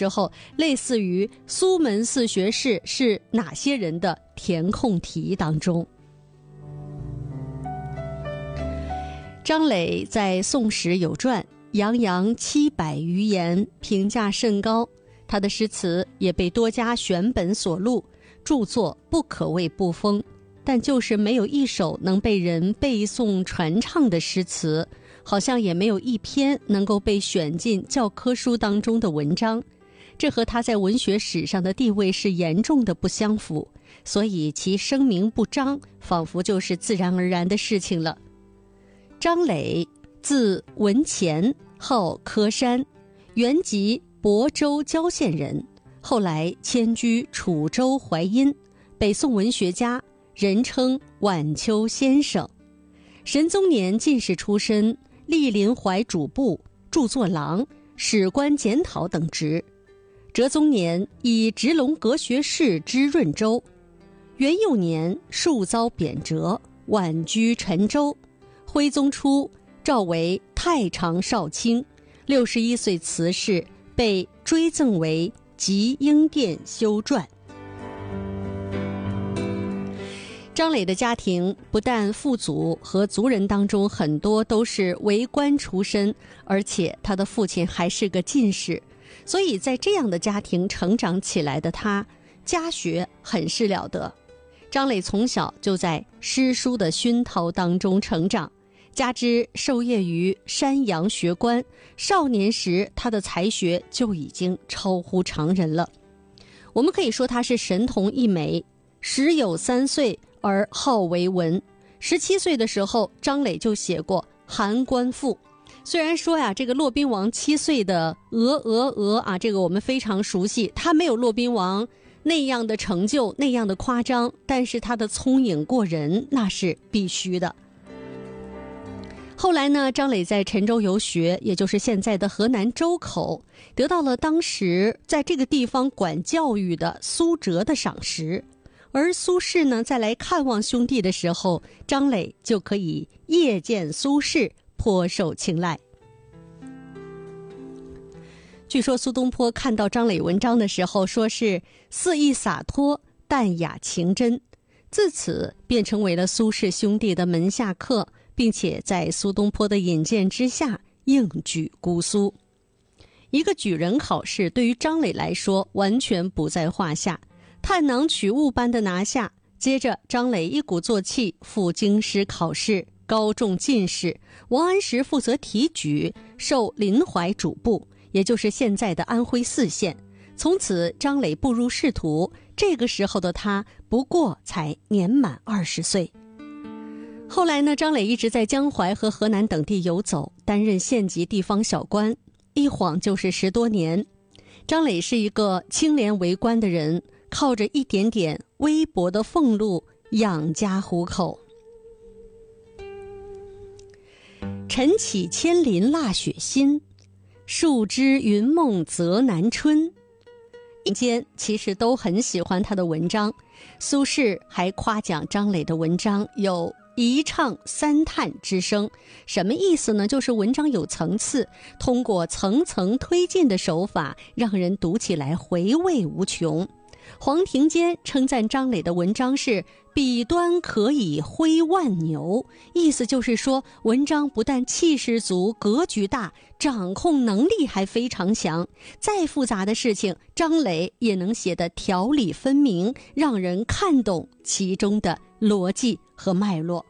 时候类似于苏门四学士是哪些人的填空题当中。张磊在《宋史》有传，洋洋700余言，评价甚高。他的诗词也被多家选本所录，著作不可谓不丰，但就是没有一首能被人背诵传唱的诗词，好像也没有一篇能够被选进教科书当中的文章。这和他在文学史上的地位是严重的不相符，所以其声名不彰，仿佛就是自然而然的事情了。张磊，字文乾，号柯山，原籍亳州郊县人，后来迁居楚州淮阴，北宋文学家，人称晚秋先生。神宗年进士出身，莅临淮主簿、著作郎、史官检讨等职。哲宗年以直龙阁学士知润州，元佑年数遭贬谪，婉居陈州。徽宗初诏为太常少卿，61岁辞世，被追赠为集英殿修撰。张磊的家庭不但父祖和族人当中很多都是为官出身，而且他的父亲还是个进士，所以在这样的家庭成长起来的他，家学很是了得。张磊从小就在诗书的熏陶当中成长，加之授业于山阳学官，少年时他的才学就已经超乎常人了。我们可以说他是神童一枚，时有3岁而好为文。17岁的时候，张磊就写过《函关赋》。虽然说呀，这个骆宾王7岁的啊，这个我们非常熟悉，他没有骆宾王那样的成就，那样的夸张，但是他的聪颖过人，那是必须的。后来呢，张磊在陈州游学，也就是现在的河南周口，得到了当时在这个地方管教育的苏辙的赏识。而苏轼呢，再来看望兄弟的时候，张磊就可以夜见苏轼，颇受青睐。据说苏东坡看到张磊文章的时候，说是肆意洒脱，淡雅情真，自此便成为了苏轼兄弟的门下客，并且在苏东坡的引荐之下应举姑苏。一个举人考试对于张磊来说完全不在话下，探囊取物般的拿下。接着张磊一鼓作气赴京师考试，高中进士，王安石负责提举，授临淮主簿，也就是现在的安徽泗县。从此张磊步入仕途，这个时候的他不过才年满20岁。后来呢，张磊一直在江淮和河南等地游走，担任县级地方小官，一晃就是10多年。张磊是一个清廉为官的人，靠着一点点微薄的俸禄养家糊口。晨起千林腊雪新，树枝云梦泽南春。民间其实都很喜欢他的文章，苏轼还夸奖张磊的文章有一唱三叹之声。什么意思呢？就是文章有层次，通过层层推进的手法，让人读起来回味无穷。黄庭坚称赞张磊的文章是笔端可以挥万牛，意思就是说文章不但气势足，格局大，掌控能力还非常强，再复杂的事情张磊也能写得条理分明，让人看懂其中的逻辑和脉络。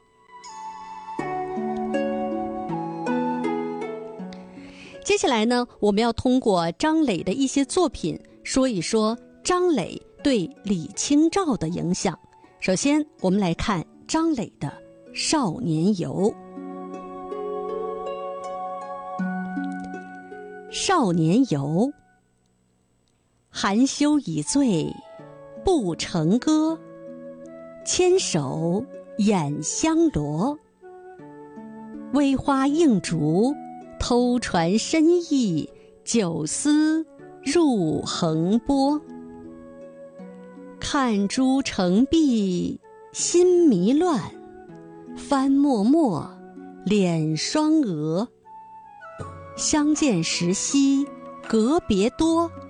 接下来呢，我们要通过张磊的一些作品说一说张磊对李清照的影响。首先我们来看张磊的《少年游》。少年游，含羞已醉不成歌，牵手掩香罗。微花映烛偷传深意，酒丝入横波。看朱成碧心迷乱，翻墨墨脸双额。相见时稀隔别多，